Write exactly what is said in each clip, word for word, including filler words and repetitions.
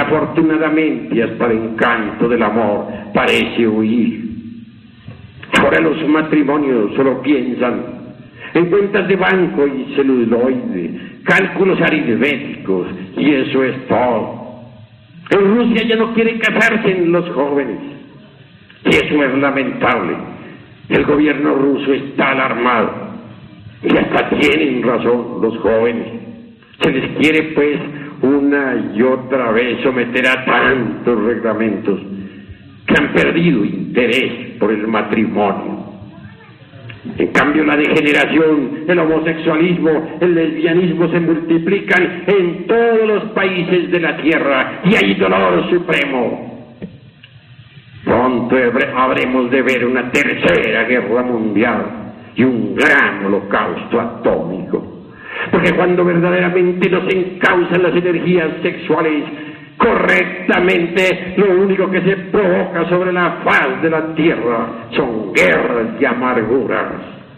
Desafortunadamente, hasta el encanto del amor parece huir. Ahora los matrimonios solo piensan en cuentas de banco y celuloide, cálculos aritméticos, y eso es todo. En Rusia ya no quieren casarse en los jóvenes, y eso es lamentable. El gobierno ruso está alarmado, y hasta tienen razón los jóvenes. Se les quiere, pues, una y otra vez someter a tantos reglamentos que han perdido interés por el matrimonio. En cambio, la degeneración, el homosexualismo, el lesbianismo se multiplican en todos los países de la tierra, y hay dolor supremo. Pronto habremos de ver una tercera guerra mundial y un gran holocausto atómico, porque cuando verdaderamente no se encausan las energías sexuales correctamente, lo único que se provoca sobre la faz de la tierra son guerras y amarguras.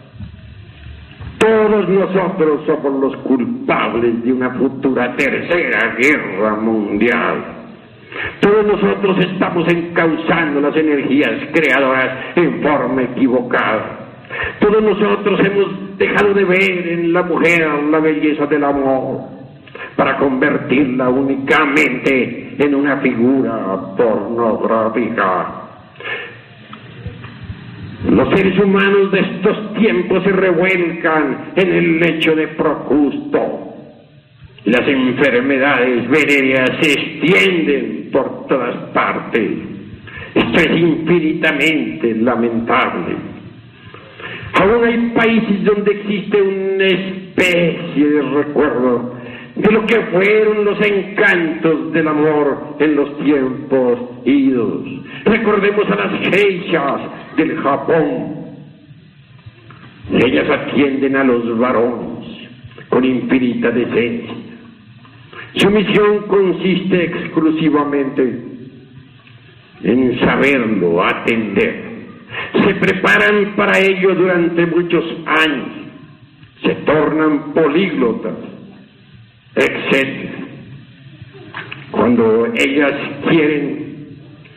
Todos nosotros somos los culpables de una futura tercera guerra mundial. Todos nosotros estamos encauzando las energías creadoras en forma equivocada. Todos nosotros hemos dejado de ver en la mujer la belleza del amor para convertirla únicamente en una figura pornográfica. Los seres humanos de estos tiempos se revuelcan en el lecho de Procusto. Las enfermedades venéreas se extienden por todas partes. Esto es infinitamente lamentable. Aún hay países donde existe una especie de recuerdo de lo que fueron los encantos del amor en los tiempos idos. Recordemos a las geishas del Japón. Ellas atienden a los varones con infinita decencia. Su misión consiste exclusivamente en saberlo atender. Se preparan para ello durante muchos años, se tornan políglotas, etcétera. Cuando ellas quieren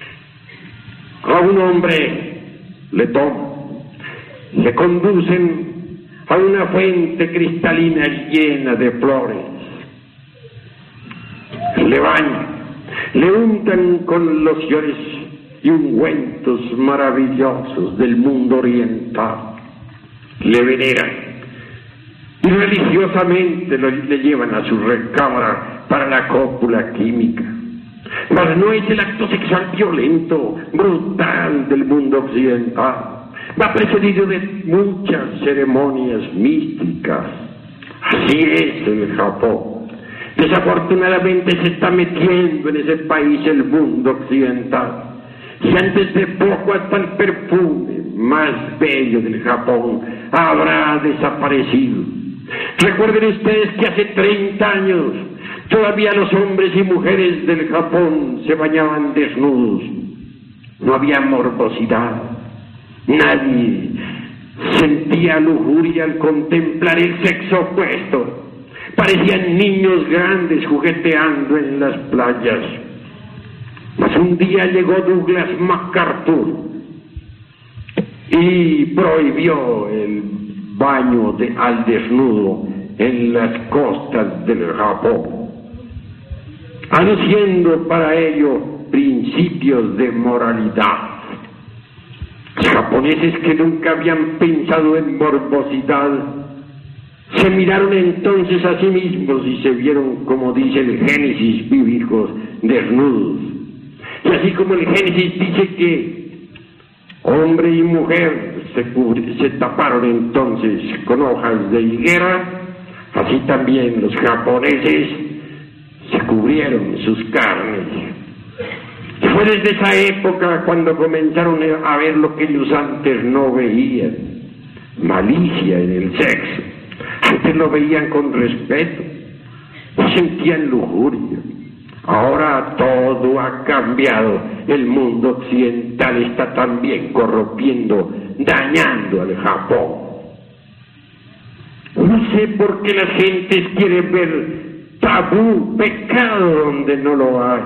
a un hombre, le toman, le conducen a una fuente cristalina llena de flores, le bañan, le untan con lociones y ungüentos maravillosos del mundo oriental, le veneran y religiosamente lo, le llevan a su recámara para la cópula química. Mas no es el acto sexual violento, brutal del mundo occidental. Va precedido de muchas ceremonias místicas. Así es el Japón. Desafortunadamente se está metiendo en ese país el mundo occidental. Y antes de poco hasta el perfume más bello del Japón habrá desaparecido. Recuerden ustedes que hace treinta años todavía los hombres y mujeres del Japón se bañaban desnudos. No había morbosidad. Nadie sentía lujuria al contemplar el sexo opuesto. Parecían niños grandes jugueteando en las playas. Mas un día llegó Douglas MacArthur y prohibió el baño de, al desnudo en las costas del Japón, anunciando para ello principios de moralidad. Los japoneses, que nunca habían pensado en morbosidad, se miraron entonces a sí mismos y se vieron, como dice el Génesis bíblico, desnudos. Y así como el Génesis dice que hombre y mujer se, se taparon entonces con hojas de higuera, así también los japoneses se cubrieron sus carnes. Y fue desde esa época cuando comenzaron a ver lo que ellos antes no veían: malicia en el sexo. Antes lo veían con respeto, no sentían lujuria. Ahora todo ha cambiado. El mundo occidental está también corrompiendo, dañando al Japón. No sé por qué las gentes quieren ver tabú, pecado donde no lo hay.